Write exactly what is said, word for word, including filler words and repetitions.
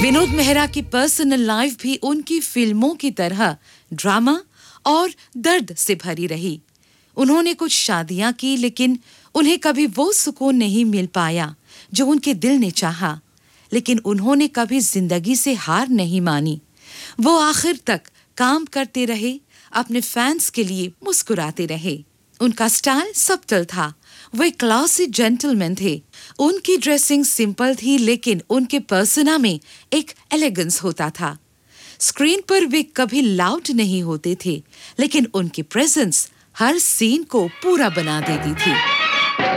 विनोद मेहरा की personal life भी उनकी फिल्मों की तरह ड्रामा और दर्द से भरी रही। उन्होंने कुछ शादियां की, लेकिन उन्हें कभी वो सुकून नहीं मिल पाया जो उनके दिल ने चाहा। लेकिन उन्होंने कभी जिंदगी से हार नहीं मानी। वो आखिर तक काम करते रहे, अपने फैंस के लिए मुस्कुराते रहे। उनका स्टाइल सब्टल था। वो एक क्लासी जेंटलमैन थे। उनकी ड्रेसिंग सिंपल थी, लेकिन उनके पर्सोना में एक एलिगेंस होता था। स्क्रीन पर वे कभी लाउड नहीं होते थे, लेकिन उनकी प्रेजेंस हर सीन को पूरा बना देती थी।